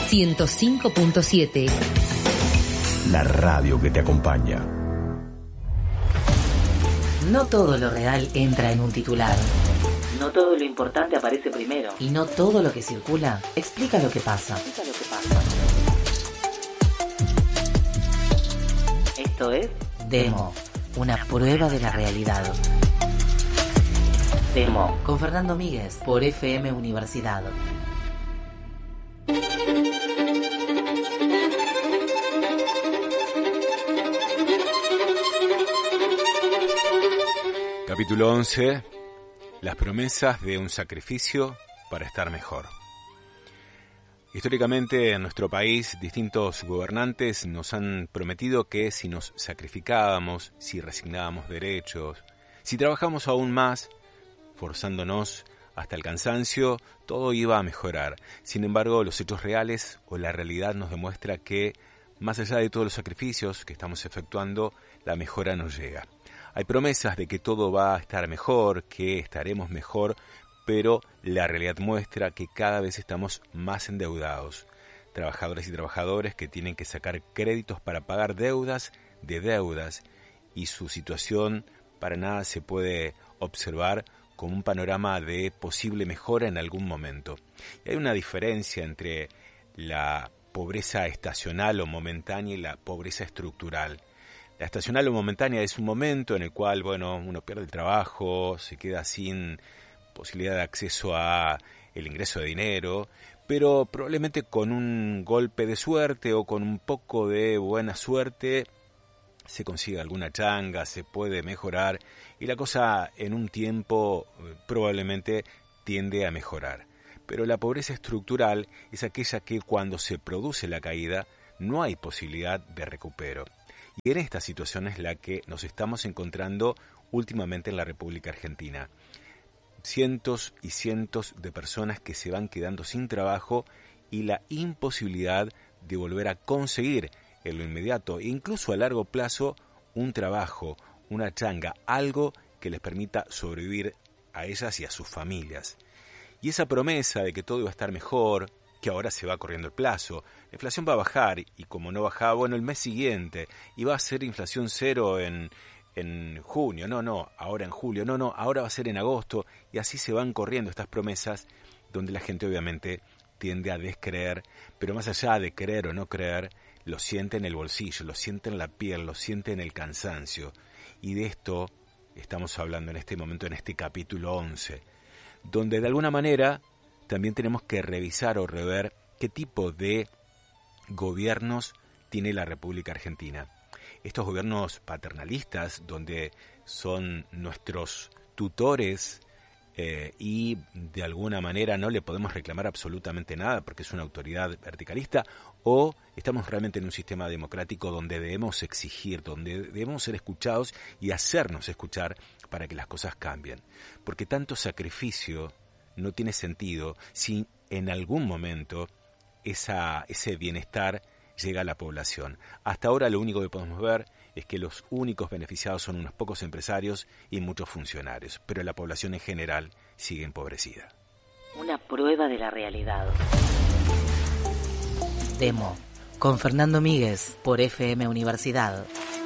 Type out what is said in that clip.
105.7. La radio que te acompaña. No todo lo real entra en un titular. No todo lo importante aparece primero. Y no todo lo que circula explica lo que pasa. Esto es Demo, una prueba de la realidad. Demo, con Fernando Míguez, por FM Universidad. Capítulo 11. Las promesas de un sacrificio para estar mejor. Históricamente en nuestro país distintos gobernantes nos han prometido que si nos sacrificábamos, si resignábamos derechos, si trabajamos aún más, forzándonos hasta el cansancio, todo iba a mejorar. Sin embargo, los hechos reales o la realidad nos demuestra que, más allá de todos los sacrificios que estamos efectuando, la mejora no llega. Hay promesas de que todo va a estar mejor, que estaremos mejor, pero la realidad muestra que cada vez estamos más endeudados. Trabajadores y trabajadores que tienen que sacar créditos para pagar deudas de deudas, y su situación para nada se puede observar como un panorama de posible mejora en algún momento. Y hay una diferencia entre la pobreza estacional o momentánea y la pobreza estructural. La estacional o momentánea es un momento en el cual, uno pierde el trabajo, se queda sin posibilidad de acceso a el ingreso de dinero, pero probablemente con un golpe de suerte o con un poco de buena suerte se consigue alguna changa, se puede mejorar y la cosa en un tiempo probablemente tiende a mejorar. Pero la pobreza estructural es aquella que cuando se produce la caída no hay posibilidad de recupero. Y en esta situación es la que nos estamos encontrando últimamente en la República Argentina. Cientos y cientos de personas que se van quedando sin trabajo y la imposibilidad de volver a conseguir en lo inmediato e incluso a largo plazo un trabajo, una changa, algo que les permita sobrevivir a ellas y a sus familias. Y esa promesa de que todo iba a estar mejor, que ahora se va corriendo el plazo, la inflación va a bajar y como no bajaba, el mes siguiente, y va a ser inflación cero en junio, ahora en julio, ahora va a ser en agosto, y así se van corriendo estas promesas donde la gente obviamente tiende a descreer, pero más allá de creer o no creer, lo siente en el bolsillo, lo siente en la piel, lo siente en el cansancio, y de esto estamos hablando en este momento, en este capítulo 11, donde de alguna manera también tenemos que revisar o rever qué tipo de gobiernos tiene la República Argentina. Estos gobiernos paternalistas, donde son nuestros tutores y de alguna manera no le podemos reclamar absolutamente nada porque es una autoridad verticalista, o estamos realmente en un sistema democrático donde debemos exigir, donde debemos ser escuchados y hacernos escuchar para que las cosas cambien. Porque tanto sacrificio no tiene sentido si en algún momento ese bienestar llega a la población. Hasta ahora lo único que podemos ver es que los únicos beneficiados son unos pocos empresarios y muchos funcionarios, pero la población en general sigue empobrecida. Una prueba de la realidad. Demo, con Fernando Míguez, por FM Universidad.